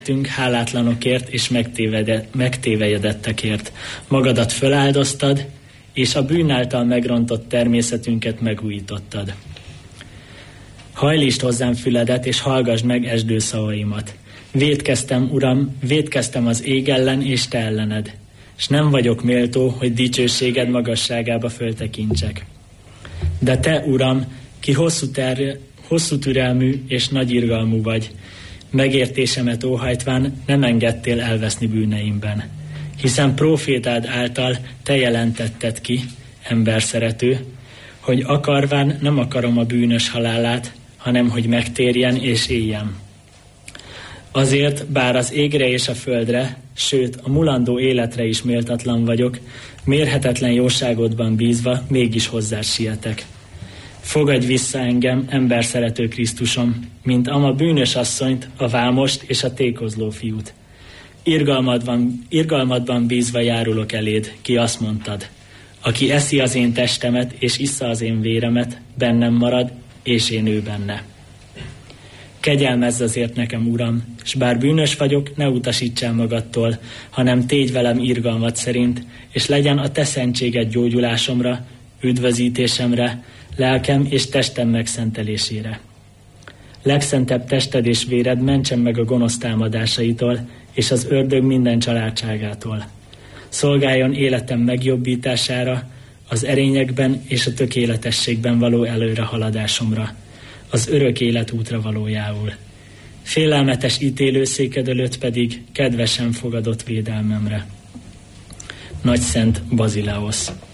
hálátlanokért és megtévejedettekért. Magadat föláldoztad, és a bűn által megrontott természetünket megújítottad. Hajlítsd hozzám füledet, és hallgassd meg esdő szavaimat. Vétkeztem, Uram, vétkeztem az ég ellen és te ellened, és nem vagyok méltó, hogy dicsőséged magasságába föltekintsek. De te, Uram, ki hosszú türelmű és nagy irgalmú vagy, megértésemet óhajtván nem engedtél elveszni bűneimben. Hiszen prófétád által te jelentetted ki, emberszerető, hogy akarván nem akarom a bűnös halálát, hanem hogy megtérjen és éljen. Azért, bár az égre és a földre, sőt a mulandó életre is méltatlan vagyok, mérhetetlen jóságodban bízva mégis hozzád sietek. Fogadj vissza engem, emberszerető Krisztusom, mint ama bűnös asszonyt, a vámost és a tékozló fiút. Irgalmadban bízva járulok eléd, ki azt mondtad: aki eszi az én testemet és issza az én véremet, bennem marad, és én ő benne. Kegyelmezz azért nekem, Uram, s bár bűnös vagyok, ne utasíts el magadtól, hanem tégy velem irgalmad szerint, és legyen a te szentséged gyógyulásomra, üdvözítésemre, lelkem és testem megszentelésére. Legszentebb tested és véred mentsen meg a gonosz támadásaitól, és az ördög minden családságától. Szolgáljon életem megjobbítására, az erényekben és a tökéletességben való előrehaladásomra, az örök élet útra valójául. Félelmetes ítélőszéked előtt pedig kedvesen fogadott védelmemre. Nagyszent Bazileosz.